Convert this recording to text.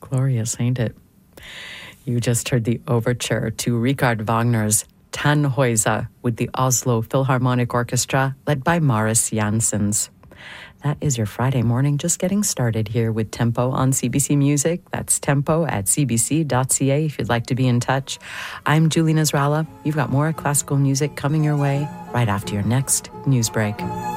Glorious, ain't it? You just heard the overture to Richard Wagner's Tannhäuser with the Oslo Philharmonic Orchestra, led by Maris Janssens. That is your Friday morning, just getting started here with Tempo on CBC Music. That's tempo@cbc.ca if you'd like to be in touch. I'm Julie Nasrallah. You've got more classical music coming your way right after your next news break.